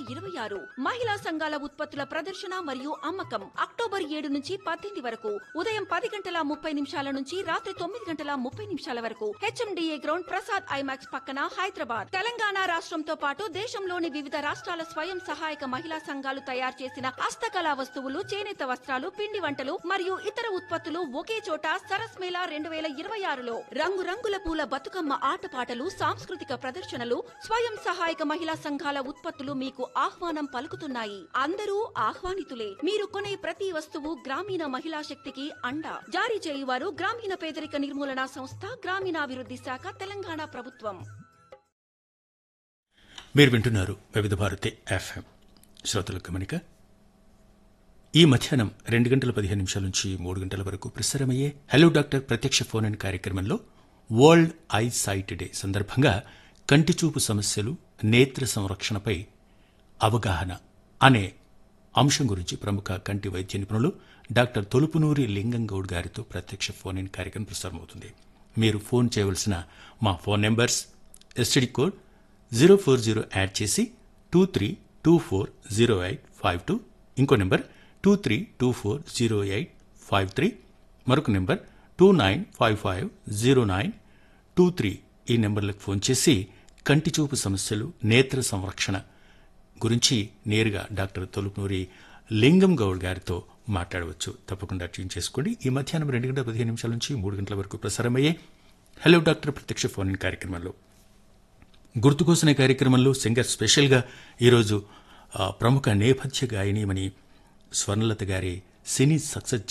2026 మహిళా సంఘాల ఉత్పత్తుల ప్రదర్శన మరియు అమ్మకం అక్టోబర్ 7 నుంచి 18 వరకు ఉదయం 10:30 నుంచి రాత్రి 9:30 వరకు HMDA గ్రౌండ్ ప్రసాద్ ఐమాక్స్ పక్కన హైదరాబాద్. తెలంగాణ రాష్ట్రంతో పాటు దేశంలోని వివిధ రాష్ట్రాల స్వయం సహాయక మహిళా సంఘాలు తయారు చేసిన హస్తకళా వస్తువులు, చేనేత వస్త్రాలు, పిండి వంటలు మరియు ఇతర ఉత్పత్తులు ఒకే చోట సరస్ మేళా 2026లో రంగురంగుల పూల బతుకమ్మ ఆటపాటలు, సాంస్కృతిక ప్రదర్శనలు, స్వయం సహాయక మహిళా సంఘాల ఉత్పత్తులు మీకు ఆహ్వానం పలుకుతున్నాయి. అందరూ ఆహ్వానితులే. మీరు కొనే ప్రతి వస్తువు గ్రామీణ మహిళా శక్తికి అండ. జారీ చేయువారు గ్రామీణ పేదరిక నిర్మూలన సంస్థ, గ్రామీణాభివృద్ధి శాఖ, తెలంగాణ ప్రభుత్వం. మీరు వింటున్నారు వివిధ భారతి FM. శ్రోతలకు గమనిక, ఈ మధ్యాహ్నం 2:15 నుంచి 3 గంటల వరకు ప్రసారమయ్యే హలో డాక్టర్ ప్రత్యక్ష ఫోన్ ఇన్ కార్యక్రమంలో వరల్డ్ ఐ సైట్ డే సందర్భంగా కంటిచూపు సమస్యలు, నేత్ర సంరక్షణపై అవగాహన అనే అంశం గురించి ప్రముఖ కంటి వైద్య నిపుణులు డాక్టర్ తొలుపునూరి లింగం గౌడ్ గారితో ప్రత్యక్ష ఫోన్ ఇన్ కార్యక్రమం ప్రసారమవుతుంది. మీరు ఫోన్ చేయవలసిన మా phone numbers STD code 040 add చేసి 23240852, ఇంకో నెంబర్ 23240853, మరొక నెంబర్ 29550923. ఈ నెంబర్లకు ఫోన్ చేసి కంటిచూపు సమస్యలు, నేత్ర సంరక్షణ గురించి నేరుగా డాక్టర్ తొలుపునూరి లింగం గౌడ్ గారితో మాట్లాడవచ్చు. తప్పకుండా ట్యూన్ చేసుకోండి. ఈ మధ్యాహ్నం 2:15 నుంచి 3 గంటల వరకు ప్రసారమయ్యే హలో డాక్టర్ ప్రత్యక్ష ఫోన్ ఇన్ కార్యక్రమంలో గుర్తుకోసిన కార్యక్రమంలో సింగర్ స్పెషల్గా ఈరోజు ప్రముఖ నేపథ్య గాయనీమణి స్వర్ణలత గారి సినీ సక్సెస్